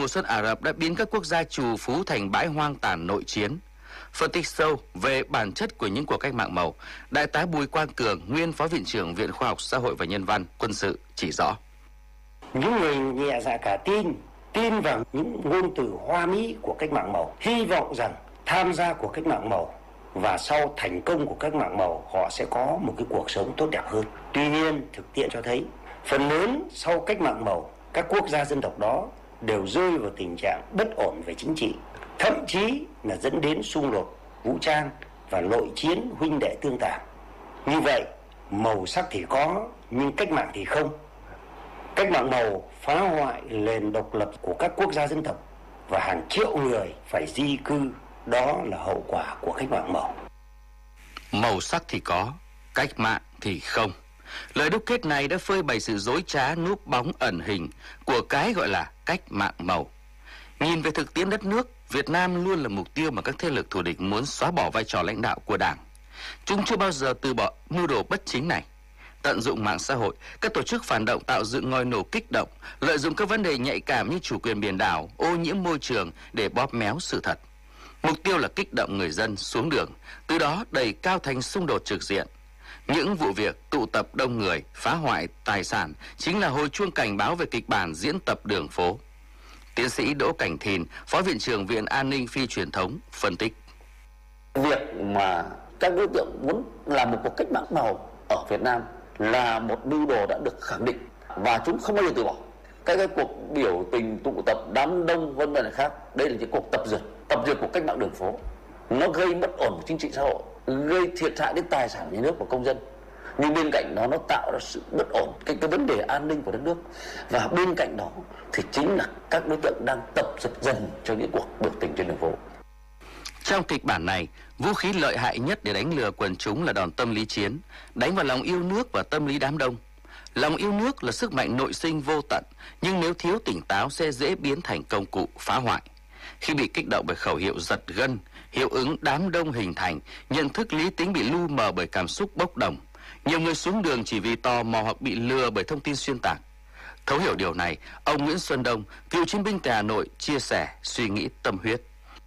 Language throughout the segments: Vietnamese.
mùa xuân Ả Rập đã biến các quốc gia trù phú thành bãi hoang tàn nội chiến. Phân tích sâu về bản chất của những cuộc cách mạng màu, Đại tá Bùi Quang Cường, nguyên Phó Viện trưởng Viện Khoa học Xã hội và Nhân văn Quân sự chỉ rõ. Những người nhẹ dạ cả tin vào những ngôn từ hoa mỹ của cách mạng màu, hy vọng rằng tham gia của cách mạng màu và sau thành công của cách mạng màu họ sẽ có một cái cuộc sống tốt đẹp hơn. Tuy nhiên, thực tiễn cho thấy phần lớn sau cách mạng màu, các quốc gia dân tộc đó đều rơi vào tình trạng bất ổn về chính trị, thậm chí là dẫn đến xung đột vũ trang và nội chiến huynh đệ tương tàn. Như vậy, màu sắc thì có nhưng cách mạng thì không. Cách mạng màu phá hoại nền độc lập của các quốc gia dân tộc và hàng triệu người phải di cư. Đó là hậu quả của cách mạng màu. Màu sắc thì có, cách mạng thì không. Lời đúc kết này đã phơi bày sự dối trá núp bóng ẩn hình của cái gọi là cách mạng màu. Nhìn về thực tiễn đất nước, Việt Nam luôn là mục tiêu mà các thế lực thù địch muốn xóa bỏ vai trò lãnh đạo của Đảng. Chúng chưa bao giờ từ bỏ mưu đồ bất chính này. Tận dụng mạng xã hội, các tổ chức phản động tạo dựng ngòi nổ kích động, lợi dụng các vấn đề nhạy cảm như chủ quyền biển đảo, ô nhiễm môi trường để bóp méo sự thật. Mục tiêu là kích động người dân xuống đường, từ đó đẩy cao thành xung đột trực diện. Những vụ việc tụ tập đông người, phá hoại tài sản chính là hồi chuông cảnh báo về kịch bản diễn tập đường phố. Tiến sĩ Đỗ Cảnh Thìn, Phó Viện trưởng Viện An ninh Phi truyền thống, phân tích. Việc mà các đối tượng muốn làm một cuộc cách mạng màu ở Việt Nam là một mưu đồ đã được khẳng định và chúng không bao giờ từ bỏ. Các cuộc biểu tình, tụ tập, đám đông vân vân khác, đây là những cuộc tập dượt của cách mạng đường phố. Nó gây bất ổn của chính trị xã hội, gây thiệt hại đến tài sản nhà nước của công dân. Nhưng bên cạnh đó nó tạo ra sự bất ổn, cái vấn đề an ninh của đất nước. Và bên cạnh đó thì chính là các đối tượng đang tập dần cho những cuộc biểu tình trên đường phố. Trong kịch bản này, vũ khí lợi hại nhất để đánh lừa quần chúng là đòn tâm lý chiến, đánh vào lòng yêu nước và tâm lý đám đông. Lòng yêu nước là sức mạnh nội sinh vô tận, nhưng nếu thiếu tỉnh táo sẽ dễ biến thành công cụ phá hoại. Khi bị kích động bởi khẩu hiệu giật gân, hiệu ứng đám đông hình thành, nhận thức lý tính bị lu mờ bởi cảm xúc bốc đồng. Nhiều người xuống đường chỉ vì tò mò hoặc bị lừa bởi thông tin xuyên tạc. Thấu hiểu điều này, ông Nguyễn Xuân Đông, cựu chiến binh tại Hà Nội, chia sẻ suy nghĩ tâm huyết.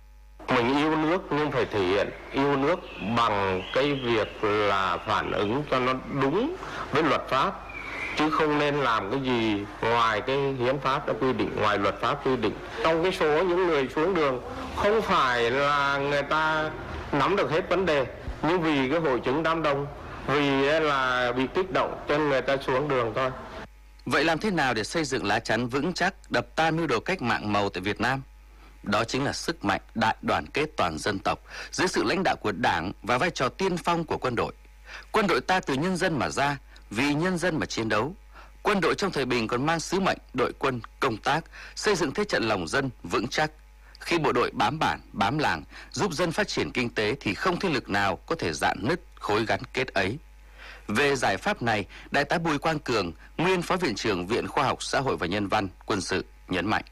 Mình yêu nước nhưng phải thể hiện yêu nước bằng cái việc là phản ứng cho nó đúng với luật pháp, chứ không nên làm cái gì ngoài cái hiến pháp đã quy định, ngoài luật pháp quy định. Trong cái số những người xuống đường không phải là người ta nắm được hết vấn đề, nhưng vì cái hội chứng đám đông, vì là bị kích động cho nên người ta xuống đường thôi. Vậy làm thế nào để xây dựng lá chắn vững chắc đập tan mưu đồ cách mạng màu tại Việt Nam? Đó chính là sức mạnh đại đoàn kết toàn dân tộc dưới sự lãnh đạo của Đảng và vai trò tiên phong của quân đội. Quân đội ta từ nhân dân mà ra, vì nhân dân mà chiến đấu. Quân đội trong thời bình còn mang sứ mệnh đội quân công tác, xây dựng thế trận lòng dân vững chắc. Khi bộ đội bám bản, bám làng, giúp dân phát triển kinh tế thì không thế lực nào có thể rạn nứt khối gắn kết ấy. Về giải pháp này, Đại tá Bùi Quang Cường, nguyên Phó Viện trưởng Viện Khoa học Xã hội và Nhân văn Quân sự nhấn mạnh.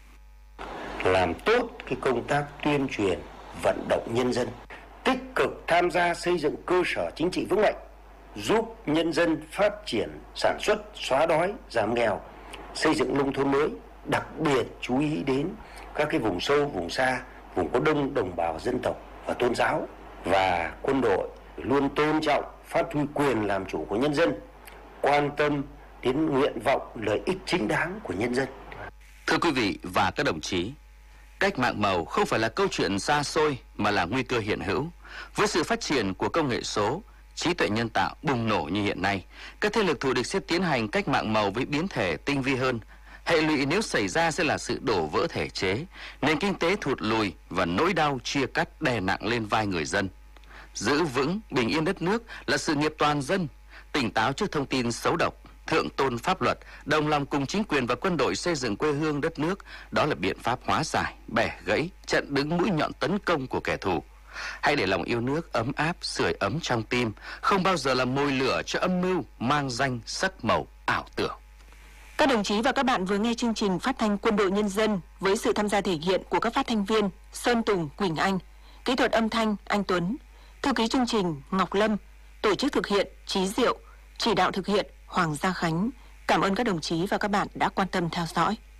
Làm tốt cái công tác tuyên truyền, vận động nhân dân, tích cực tham gia xây dựng cơ sở chính trị vững mạnh, giúp nhân dân phát triển sản xuất, xóa đói, giảm nghèo, xây dựng nông thôn mới, đặc biệt chú ý đến các cái vùng sâu, vùng xa, vùng có đông đồng bào dân tộc và tôn giáo. Và quân đội luôn tôn trọng, phát huy quyền làm chủ của nhân dân, quan tâm đến nguyện vọng, lợi ích chính đáng của nhân dân. Thưa quý vị và các đồng chí, cách mạng màu không phải là câu chuyện xa xôi mà là nguy cơ hiện hữu. Với sự phát triển của công nghệ số, trí tuệ nhân tạo bùng nổ như hiện nay, các thế lực thù địch sẽ tiến hành cách mạng màu với biến thể tinh vi hơn. Hệ lụy nếu xảy ra sẽ là sự đổ vỡ thể chế, nền kinh tế thụt lùi và nỗi đau chia cắt đè nặng lên vai người dân. Giữ vững bình yên đất nước là sự nghiệp toàn dân, tỉnh táo trước thông tin xấu độc, thượng tôn pháp luật, đồng lòng cùng chính quyền và quân đội xây dựng quê hương đất nước, đó là biện pháp hóa giải, bẻ gãy, chặn đứng mũi nhọn tấn công của kẻ thù. Hãy để lòng yêu nước ấm áp, sưởi ấm trong tim, không bao giờ là mồi lửa cho âm mưu mang danh sắc màu ảo tưởng. Các đồng chí và các bạn vừa nghe chương trình phát thanh Quân đội Nhân dân với sự tham gia thể hiện của các phát thanh viên Sơn Tùng, Quỳnh Anh, kỹ thuật âm thanh Anh Tuấn, thư ký chương trình Ngọc Lâm, tổ chức thực hiện Chí Diệu, chỉ đạo thực hiện Hoàng Gia Khánh. Cảm ơn các đồng chí và các bạn đã quan tâm theo dõi.